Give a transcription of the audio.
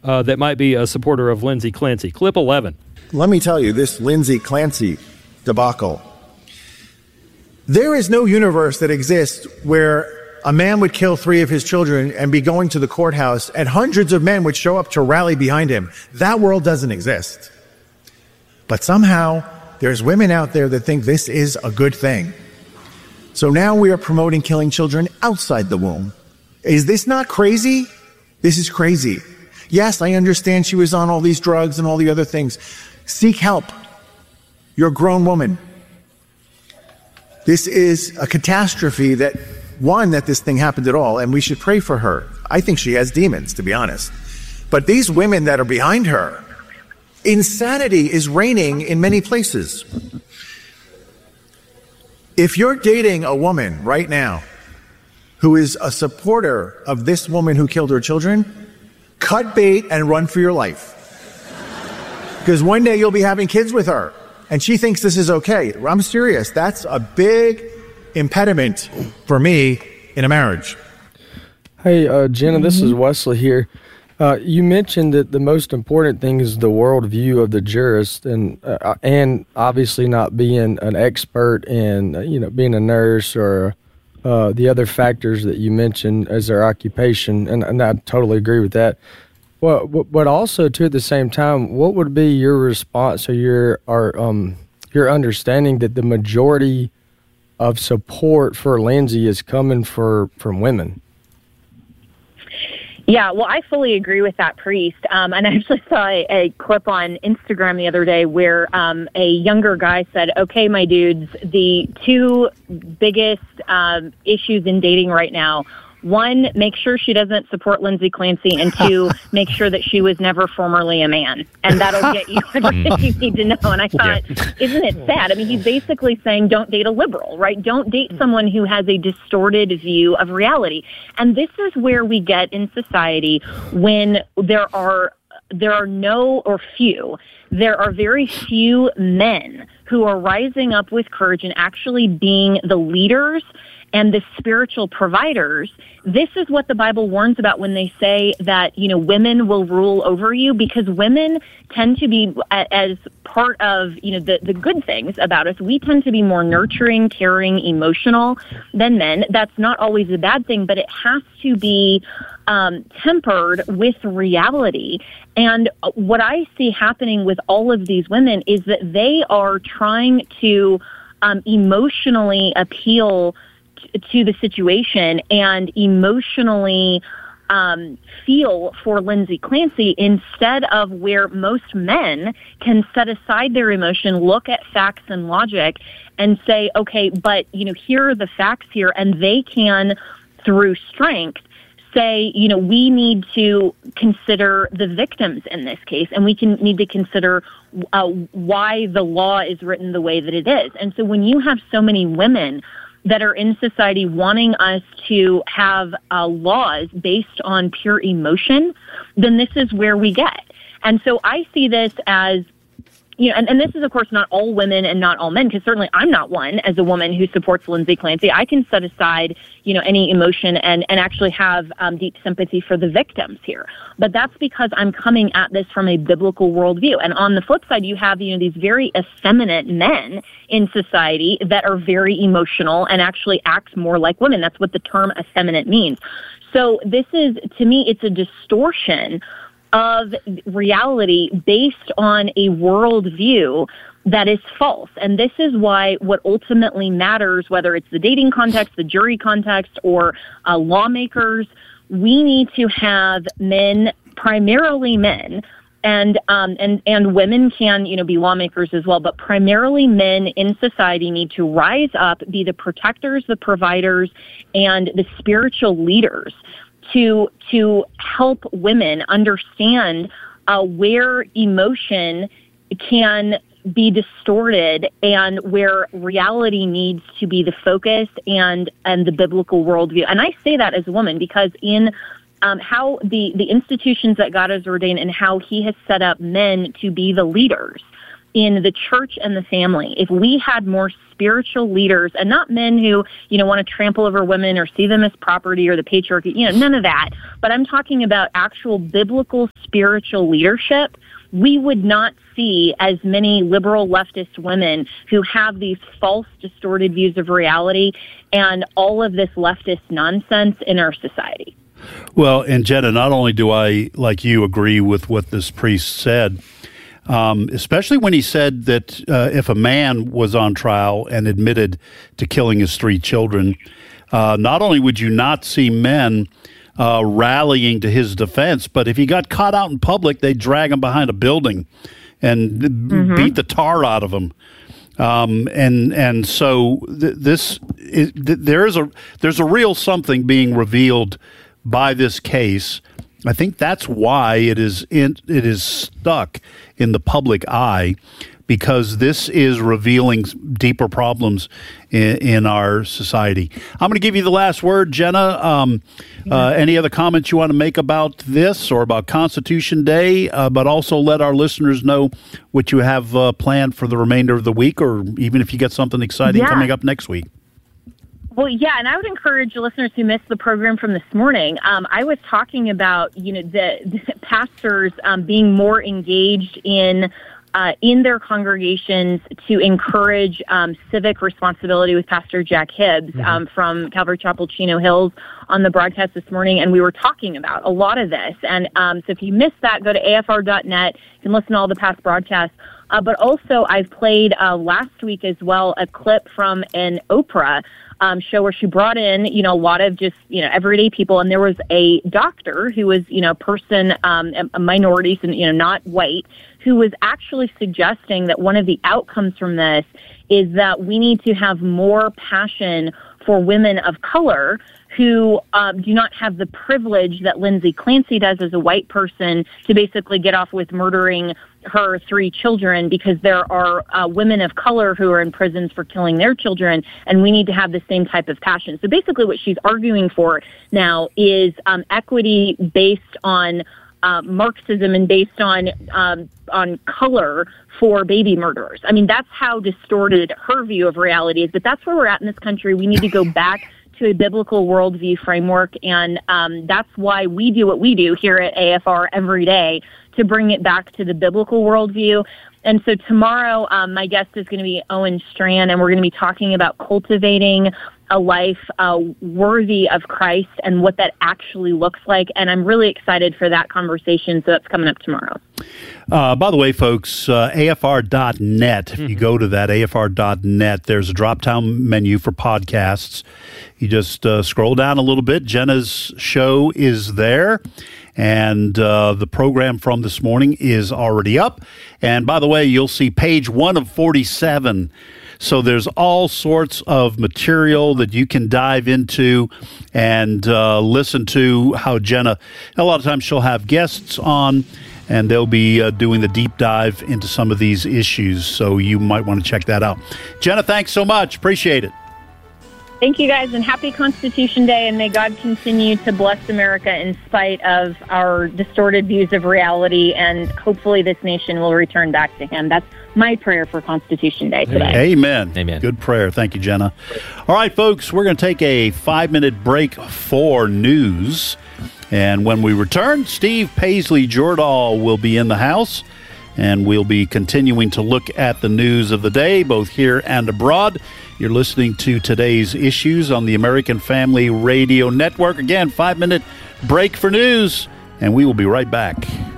that might be a supporter of Lindsay Clancy. Clip 11. Let me tell you, this Lindsay Clancy debacle. There is no universe that exists where a man would kill 3 of his children and be going to the courthouse and hundreds of men would show up to rally behind him. That world doesn't exist. But somehow there's women out there that think this is a good thing. So now we are promoting killing children outside the womb. Is this not crazy? This is crazy. Yes, I understand she was on all these drugs and all the other things. Seek help. You're a grown woman. This is a catastrophe that this thing happened at all, and we should pray for her. I think she has demons, to be honest. But these women that are behind her, insanity is reigning in many places. If you're dating a woman right now who is a supporter of this woman who killed her children, cut bait and run for your life. Because one day you'll be having kids with her, and she thinks this is okay. I'm serious. That's a big impediment for me in a marriage. Hey, Jenna, this is Wesley here. You mentioned that the most important thing is the worldview of the jurist, and obviously not being an expert in being a nurse or the other factors that you mentioned as their occupation, and I totally agree with that. Well, but also too at the same time, what would be your response or your understanding that the majority of support for Lindsay is coming from women? Yeah, well, I fully agree with that, Priest. And I actually saw a clip on Instagram the other day where a younger guy said, okay, my dudes, the 2 biggest issues in dating right now, 1, make sure she doesn't support Lindsay Clancy, and 2, make sure that she was never formerly a man. And that'll get you everything you need to know. And I thought, isn't it sad? I mean, he's basically saying don't date a liberal, right? Don't date someone who has a distorted view of reality. And this is where we get in society when there are very few men who are rising up with courage and actually being the leaders and the spiritual providers. This is what the Bible warns about when they say that, women will rule over you, because women tend to be, as part of, the good things about us, we tend to be more nurturing, caring, emotional than men. That's not always a bad thing, but it has to be tempered with reality. And what I see happening with all of these women is that they are trying to emotionally appeal to the situation and emotionally feel for Lindsay Clancy, instead of where most men can set aside their emotion, look at facts and logic, and say, okay, but here are the facts here, and they can, through strength, say, we need to consider the victims in this case, and we need to consider why the law is written the way that it is. And so when you have so many women that are in society wanting us to have laws based on pure emotion, then this is where we get. And so I see this as, and this is, of course, not all women and not all men, because certainly I'm not one as a woman who supports Lindsay Clancy. I can set aside, any emotion and actually have deep sympathy for the victims here. But that's because I'm coming at this from a biblical worldview. And on the flip side, you have, these very effeminate men in society that are very emotional and actually act more like women. That's what the term effeminate means. So this is, to me, it's a distortion of reality based on a worldview that is false. And this is why what ultimately matters, whether it's the dating context, the jury context, or lawmakers, we need to have men, primarily men, and women can, be lawmakers as well, but primarily men in society need to rise up, be the protectors, the providers, and the spiritual leaders to help women understand where emotion can be distorted and where reality needs to be the focus and the biblical worldview. And I say that as a woman because in how the institutions that God has ordained and how he has set up men to be the leaders in the church and the family, if we had more spiritual leaders and not men who, want to trample over women or see them as property or the patriarchy, none of that. But I'm talking about actual biblical spiritual leadership, we would not see as many liberal leftist women who have these false, distorted views of reality and all of this leftist nonsense in our society. Well, and Jenna, not only do I, like you, agree with what this priest said, especially when he said that if a man was on trial and admitted to killing his 3 children, not only would you not see men rallying to his defense, but if he got caught out in public, they'd drag him behind a building and beat the tar out of him. And so there's a real something being revealed by this case. I think that's why it is stuck in the public eye, because this is revealing deeper problems in our society. I'm going to give you the last word, Jenna. Any other comments you want to make about this or about Constitution Day, but also let our listeners know what you have planned for the remainder of the week, or even if you get something exciting coming up next week. Well, yeah, and I would encourage listeners who missed the program from this morning. I was talking about, the pastors being more engaged in their congregations to encourage civic responsibility with Pastor Jack Hibbs from Calvary Chapel, Chino Hills, on the broadcast this morning, and we were talking about a lot of this. And so if you missed that, go to afr.net. You can listen to all the past broadcasts. But also, I've played last week as well a clip from an Oprah show where she brought in, a lot of just, everyday people. And there was a doctor who was, person, a minority, and, not white, who was actually suggesting that one of the outcomes from this is that we need to have more passion for women of color who do not have the privilege that Lindsay Clancy does as a white person to basically get off with murdering her 3 children, because there are women of color who are in prisons for killing their children, and we need to have the same type of passion. So basically what she's arguing for now is equity based on Marxism and based on color for baby murderers. I mean, that's how distorted her view of reality is, but that's where we're at in this country. We need to go back to a biblical worldview framework, and that's why we do what we do here at AFR every day, to bring it back to the biblical worldview. And so tomorrow, my guest is going to be Owen Strachan, and we're going to be talking about cultivating a life worthy of Christ and what that actually looks like. And I'm really excited for that conversation, so that's coming up tomorrow. By the way, folks, afr.net, if you go to that, afr.net, there's a drop-down menu for podcasts. You just scroll down a little bit. Jenna's show is there. And the program from this morning is already up. And by the way, you'll see page 1 of 47. So there's all sorts of material that you can dive into and listen to how Jenna, a lot of times she'll have guests on, and they'll be doing the deep dive into some of these issues. So you might want to check that out. Jenna, thanks so much. Appreciate it. Thank you, guys, and happy Constitution Day, and may God continue to bless America in spite of our distorted views of reality, and hopefully this nation will return back to Him. That's my prayer for Constitution Day today. Amen. Amen. Good prayer. Thank you, Jenna. All right, folks, we're going to take a 5-minute break for news, and when we return, Steve Paisley-Jordahl will be in the house, and we'll be continuing to look at the news of the day, both here and abroad. You're listening to Today's Issues on the American Family Radio Network. Again, 5-minute break for news, and we will be right back.